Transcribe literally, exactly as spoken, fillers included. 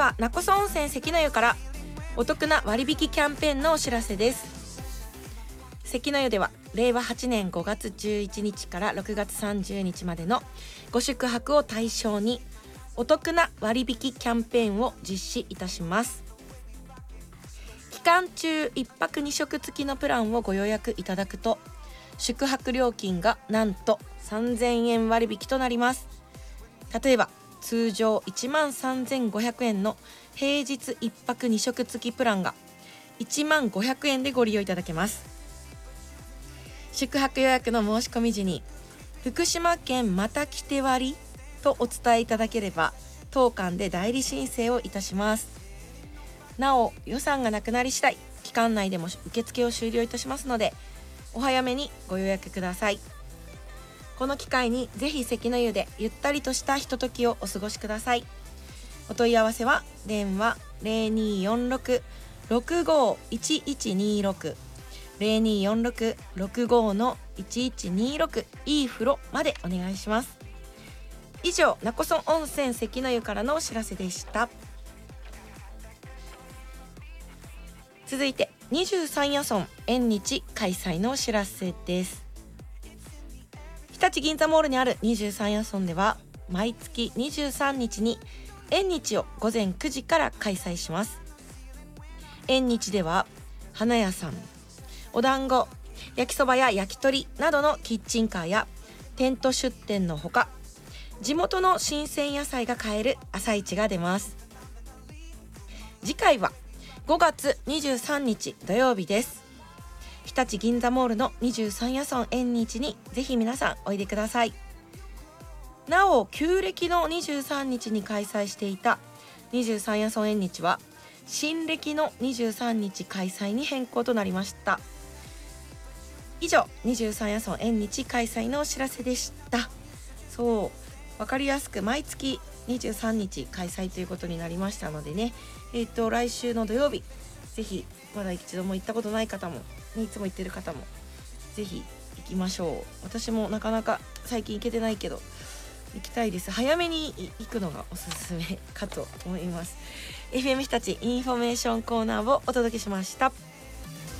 は勿来温泉関の湯からお得な割引キャンペーンのお知らせです。関の湯ではれいわはちねんごがつじゅういちにちからろくがつさんじゅうにちまでのご宿泊を対象にお得な割引キャンペーンを実施いたします。期間中いっぱくにしょく付きのプランをご予約いただくと宿泊料金がなんとさんぜんえん割引となります。例えば通常いちまんさんぜんごひゃくえんの平日いっぱくにしょく付きプランがいちまんごひゃくえんでご利用いただけます。宿泊予約の申し込み時に福島県また来て割とお伝えいただければ当館で代理申請をいたします。なお予算がなくなり次第期間内でも受付を終了いたしますのでお早めにご予約ください。この機会にぜひ関の湯でゆったりとしたひとときをお過ごしください。お問い合わせは電話 ゼロにーよんろく ろくごーいちいちにーろく ゼロにーよんろく ろくごーいちいちにーろく いい風呂までお願いします。以上、勿来温泉関の湯からのお知らせでした。続いてにじゅうさん夜村縁日開催のお知らせです。日立銀座モールにあるにじゅうさん夜村では毎月にじゅうさんにちに縁日をごぜんくじから開催します。縁日では花屋さん、お団子、焼きそばや焼き鳥などのキッチンカーやテント出店のほか地元の新鮮野菜が買える朝市が出ます。次回はごがつにじゅうさんにち土曜日です。日立銀座モールのにじゅうさん夜村縁日にぜひ皆さんおいでください。なお旧暦のにじゅうさんにちに開催していたにじゅうさん夜村縁日は新暦のにじゅうさんにち開催に変更となりました。以上、にじゅうさん夜村縁日開催のお知らせでした。そう、わかりやすく毎月にじゅうさんにち開催ということになりましたのでね、えっと来週の土曜日ぜひまだ一度も行ったことない方も、ね、いつも行ってる方もぜひ行きましょう。私もなかなか最近行けてないけど行きたいです。早めに行くのがおすすめかと思います。 エフエム 日立インフォメーションコーナーをお届けしました。